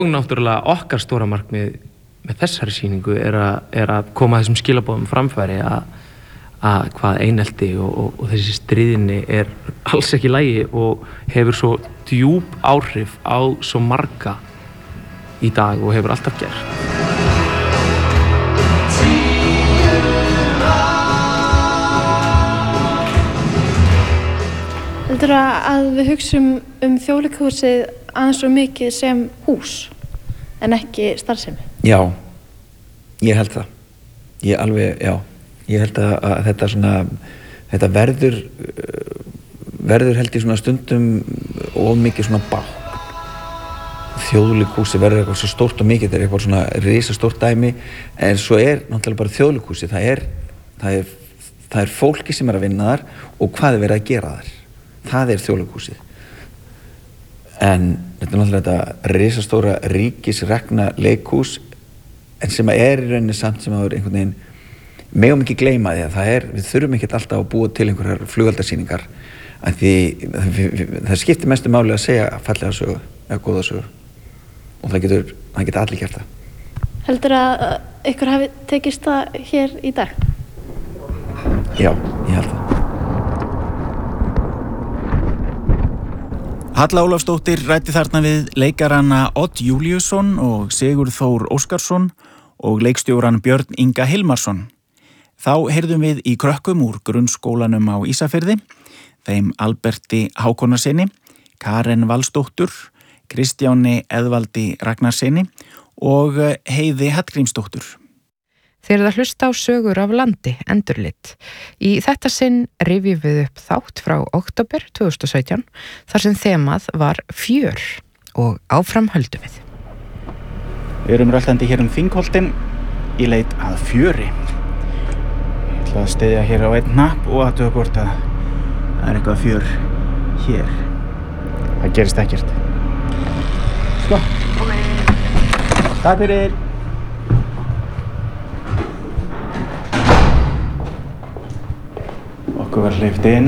Náttúrulega okkar stóra markmið með þessari sýningu er að koma þessum skilaboðum framfæri að hvað einelti og þessi stríðni alls ekki í lagi og hefur svo djúp áhrif á svo marga í dag og hefur alltaf gert. Heldur að við hugsum Þjóðleikhúsið aðeins og mikið sem hús en ekki starfsemi? Já, ég held það. Ég held að þetta verður held ég svona stundum of mikið svona bákn. Þjóðleikhúsið verður eitthvað svo stórt og mikið, þetta eitthvað svona risastórt dæmi, en svo náttúrulega bara Þjóðleikhúsið, það er fólki sem að vinna þar og hvað verið að gera þar. Það Þjóðleikhúsið. En þetta náttúrulega þetta risastóra ríkisrekna leikhús, en sem í rauninni samt sem að einhvern veginn megum ekki gleyma því að við þurfum ekkert alltaf að búa til einhverjar flugeldasýningar, af því það skiptir mestu máli að segja fallega sögu eða góða sögu og það geta allir gert það. Heldur að ykkur hafi tekist það hér í dag? Já, ég held það. Halla Ólafsdóttir ræddi þarna við leikarana Odd Júlíusson og Sigurð Þór Óskarsson og leikstjóran Björn Inga Hilmarsson. Þá heyrðum við í krökkum úr grunnskólanum á Ísafirði, þeim Alberti Hákonarsyni, Karen Valsdóttur, Kristjáni Eðvaldi Ragnarsyni og Heiði Hallgrímsdóttur. Þeir eru að hlusta á sögur af landi, endurlit. Í þetta sinn rifjum við upp þátt frá október 2017, þar sem þemað var fjör og áfram höldum við. Við erum röltandi hér Þingholtin í leit að fjöri. Ég ætla að styðja hér á einn hnapp og athuga hvort að það eitthvað fjör hér. Það gerist ekkert. Sko. Takk fyrir. Okkur var hleypt inn.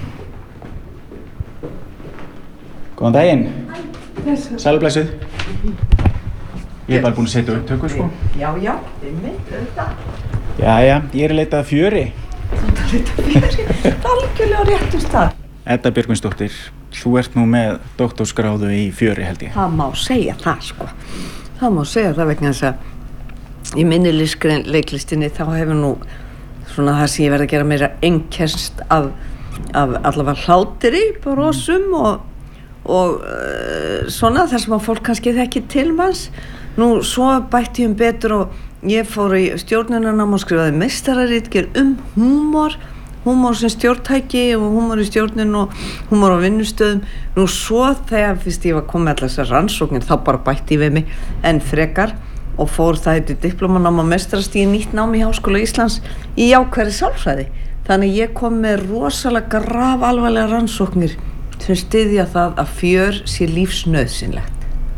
Góðan daginn. Sælblessuð. Ég bara búin að setja upptöku, sko. Já, einmitt, auðvitað. Jæja, ég að leita að fjöri. Þú að leita að fjöri? Það algjörlega á réttum stað. Edda Björgvinsdóttir, þú ert nú með doktorsgráðu í fjöri, held ég. Það má segja það, sko. Það má segja það vegna þess að í minni leiklistinni þá hefur nú svona það sem ég verið að gera meira einkennst af allavega hlátri, brosum og svona þar sem að fólk kannski þekkir til manns. Nú svo bætti ég betur og ég fór í stjórnunarnám og skrifaði meistararitgerð húmor sem stjórntæki og húmor í stjórnun og húmor á vinnustöðum. Nú svo þegar fyrst ég var komið allar þessar rannsóknir þá bara bætti ég við mig enn frekar og fór það til diplómanám og meistarastigi nýtt nám í Háskóla Íslands í jákvæðri sálfræði. Þannig ég kom með rosalega grafalvarlegar rannsóknir sem styðja það að fjör sé lífsnauðsynlegt.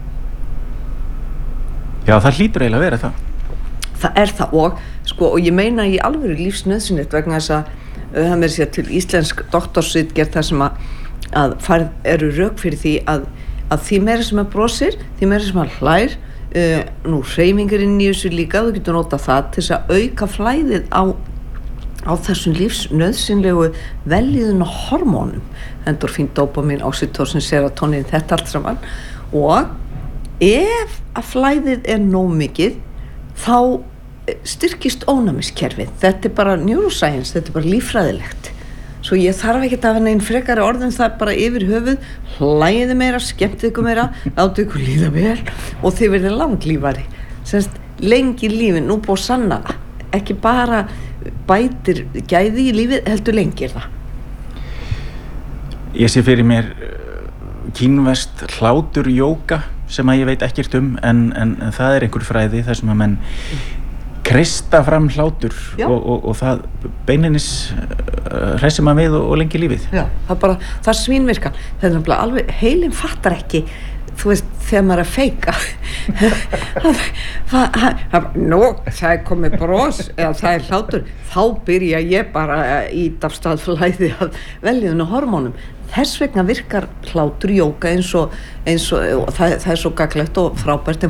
Já, það hlýtur eiginlega að vera það. Það það og ég meina í alvöru lífsnauðsynlegt vegna þess að það með sér til íslensk doktorsritgerð þar sem að eru rök fyrir því að því meira sem að brosir, því meira sem að hlær, nú hreyfingurinn í þessu líka, þú getur notað það til þess að auka flæðið á þessum lífsnauðsynlegu velíðun og hormónum, endorfín, dópamin, oxytocin, serotonin, þetta allt saman. Og ef að flæðið nóg mikið, þá styrkist ónæmiskerfið. Þetta bara neuroscience, þetta bara líffræðilegt. Svo ég þarf ekki að hafa neinn frekari orðin það bara yfir höfuð, hlæðið meira, skemmtið ykkur meira, látið ykkur líða vel og þið verðið langlífari. Semst lengi lífið, nú búið sanna það. Ekki bara bætir gæði í lífið, heldur lengir það. Ég sé fyrir mér kínverskt hláturjóga sem að ég veit ekkert en það það einhver fræði þar sem að menn kreista fram hlátur og það beinlinis hressir maður við og lengi lífið. Já, það svínvirkar. Það nefnilega alveg, heilinn fattar ekki, þú veist, þegar maður að feika. Nú, það komið bros eða það hlátur, þá byrja ég bara að ýta af stað flæði að veljiðun og hormónum. Þess vegna virkar hláturjóga eins og það svo gagnlegt og frábært en